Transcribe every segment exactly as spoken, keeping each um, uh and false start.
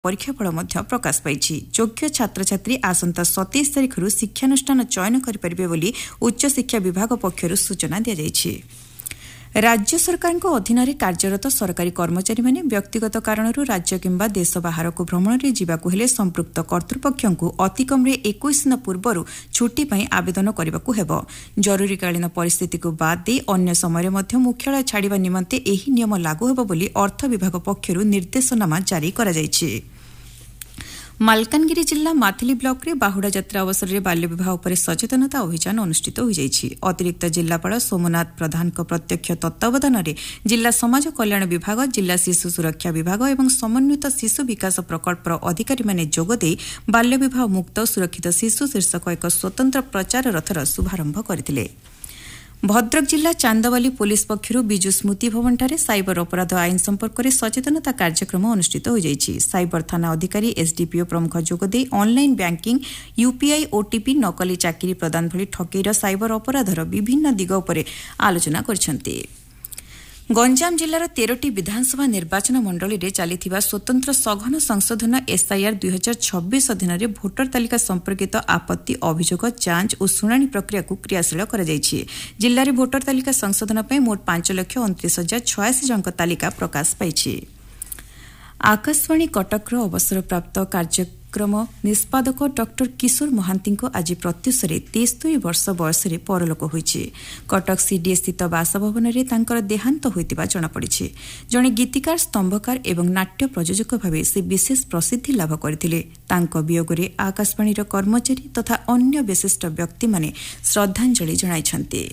परीक्षाफल प्रकाश पाई। योग्य छात्र छात्री आसंता सतैश तारिखर शिक्षानुष्ठान चयन करेंगे बोली उच्च शिक्षा विभाग पक्षर सूचना दी जाइछि। राज्य सरकार अधीन में कार्यरत सरकारी कर्मचारी माने व्यक्तिगत कारणरू राज्य किंबा देश बाहर को भ्रमण में जावाक हेले संपृक्त कर्तृपक्ष अतिकम इक्कीस दिन पूर्व छुट्टी पर आवेदन करने हेब। जरूरीकालीन परिस्थिति को बाद दे अन्य समय मुख्यालय छाड़ा निमंते एही नियम लागू हेब बोली अर्थ विभाग पक्षर निर्देशनामा जारी करा जायछि। मालकानगिरी जिला माथिली ब्लॉक रे बाहुड़ा यात्रा अवसर में बाल्य विवाह पर सचेतनता अभियान अनुष्ठित हो जाइछि। अतिरिक्त जिलापाल सोमनाथ प्रधान प्रत्यक्ष तत्वावधान में जिला समाज कल्याण विभाग, जिला शिशु सुरक्षा विभाग और समन्वित शिशु विकास प्रकल्प अधिकारी माने जोगदे बाल्य विवाह मुक्त सुरक्षित शिशु शीर्षक एक स्वतंत्र प्रचार रथर शुभारंभ करथिले। भद्रक जिला चांदवाली पुलिस पक्षर विजु स्मृति भवनଠାରେ साइबर अपराध आईन संपर्क में सचेतनता कार्यक्रम अनुष्ठित हो जाइछि। साइबर थाना अधिकारी एसडीपीओ प्रमुख जोगदे ऑनलाइन बैंकिंग, यूपीआई, ओटीपी, नकली चाकरी प्रदान भली ठकेईर साइबर अपराधर विभिन्न दिग उपर आलोचना करछन्ते। गंजाम जिलार तेरटी विधानसभा निर्वाचन मंडली में चलिथिबा स्वतंत्र सघन संशोधन एसआईआर दुई हजार छब्बीस अधीन में भोटर तालिका संपर्कित आपत्ति अभियोग जांच और शुणाणी प्रक्रिया को क्रियाशील कर जिले में भोटर तालिका संशोधन पर मोट पांच लक्ष उनतीस हजार छयासी जन तालिका प्रकाश पाई। आकाशवाणी कटकर अवसरप्राप्त कार्यक्रम निष्पादक डॉक्टर किशोर महांती को आज प्रत्युषरे तेस्तरी वर्ष बयस परलोक होइछि। कटक सीडीए स्थित बासभवन में तांकर देहांत होइतिबा जଣାपड़िछि। जणे गीतिकार, स्तंभकार एवं नाट्य प्रयोजक भाव से विशेष प्रसिद्धि लाभ करथिले। तांको वियोगरे आकाशवाणीर कर्मचारी तथा अन्य विशिष्ट व्यक्ति माने श्रद्धांजलि जणाइछन्ते।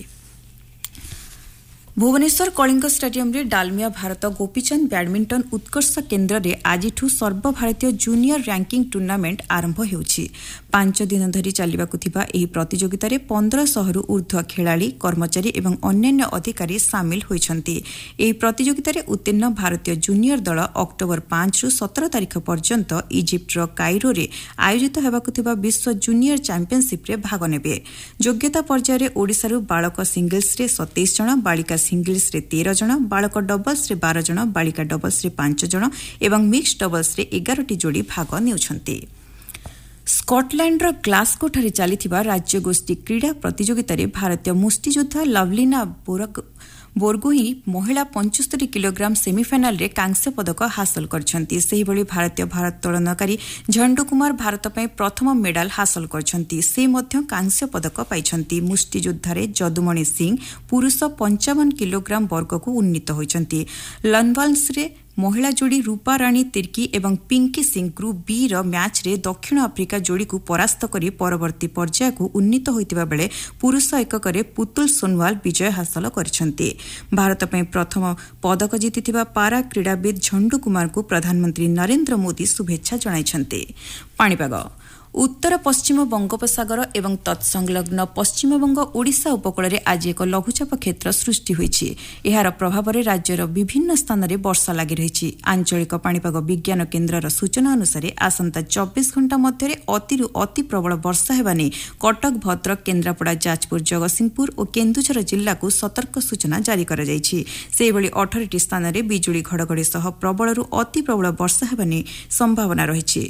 भुवनेश्वर कलिंग स्टेडियम रे डालमिया भारत गोपीचंद बैडमिंटन उत्कर्ष केन्द्र रे आजिठू सर्वभारतीय जूनियर रैंकिंग टूर्नामेंट आरंभ हेउछि। पांच दिन धरी चलिबाकु थिबा एही प्रतियोगिता रे पंद्रह सौ रु ऊर्ध्व खेलाड़ी, कर्मचारी एवं अन्यान्य अधिकारी सामिल होइछन्ति। एही प्रतियोगिता रे उत्तीर्ण भारतीय जूनियर दल अक्टोबर पांच रु सत्रह तारिख पर्यंत इजिप्टर काइरो रे आयोजित हेबाकु थिबा विश्व जूनियर चैंपियनशिप रे भाग नेबे। योग्यता पर्याय रे ओडिसा रु बालक सिंगल्स रे सतैश जन, बालिका सिंगल्स रे तेरह जन, बालक डबल्स रे बारह जन, बालिका डबल्स रे पांच जन एवं मिक्स डबल्स रे एगार टी जोड़ी भाग नेउछन्ति। स्कटलैंडर ग्लासगो ठारे चलिथिबा राज्य गोष्ठी क्रीड़ा प्रतियोगिता रे भारतीय मुष्टियोद्धा लवलीना बोरग बोरगोही महिला पचहत्तर किलोग्राम सेमिफाइनाल रे कांस्य पदक हासिल करछन्ती। सेहिभଳି भारतीय भारत्तोलनकारी झंडू कुमार भारत पय प्रथम मेडाल हासिल करछन्ती। से मध्य कांस्य पदक पाइछन्ती। मुष्टियोद्धारे जदुमणि सिंह पुरुष पचपन किलोग्राम वर्ग को उन्नीत होइछन्ती। लनवाल्स रे महिला जोड़ी रूपा राणी तिर्की एवं पिंकी सिंह ग्रुप बी रो मैच रे दक्षिण अफ्रिका जोड़ी को परास्त करी परवर्ती पर्याय को उन्नीत होइतिबा बेले पुरुष एककरे पुतुल सोनवाल विजय हासिल करछन्ते। भारत पय प्रथम पदक जीतिथिबा पारा क्रीड़ाविद झंडू कुमार को प्रधानमंत्री नरेंद्र मोदी शुभेच्छा जणाइछन्ते। पाणीपाग उत्तर पश्चिम बंगोपसागर एवं तत्संलग्न पश्चिमबंग ओडिशा उपकूल में आज एक लघुचाप क्षेत्र सृष्टि होइछि। एहार प्रभाव में राज्यर विभिन्न स्थान में वर्षा लगी रही। आंचलिक पाणीपाग विज्ञान केन्द्रर सूचना अनुसार आसंता चौबीस घंटा मध्य अति अति प्रबल वर्षा हेबा नै कटक, भद्रक, केन्द्रापड़ा, जाजपुर, जगतसिंहपुर और केन्दुझर जिला को सतर्क सूचना जारी करा जायछि। सेहिभଳି अठारह स्थान में बिजुली घड़घड़ी सह प्रबलरू अति प्रबल वर्षा हेबा नै संभावना रहिछि।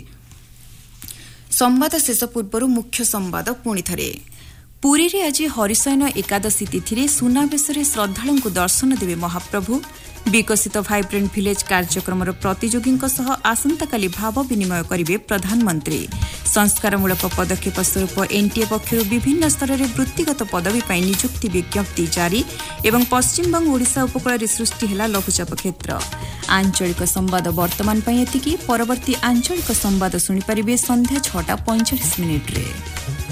संवाद शेष पूर्व मुख्य संवाद पुणी थरे। पुरी रे आज हरिशयन एकादशी तिथि सुनावेश श्रद्धालु को दर्शन देवे महाप्रभु। विकसित भाइब्रेंट विलेज कार्यक्रम प्रतियोगी आसंता काली भाव विनिमय करेंगे प्रधानमंत्री। संस्कारमूलक पदक्षेप स्वरूप एनटीए पक्षर विभिन्न स्तर में वृत्तिगत पदवी पर नियुक्ति विज्ञप्ति जारी एवं पश्चिमबंग ओडिशा उपकूल सृष्टि है लघुचाप क्षेत्र। आंचलिक संवाद वर्तमान एतिकी। परवर्ती आंचलिक संवाद शुणिपारे संध्या छटा पैंचाश मिनिट्रे।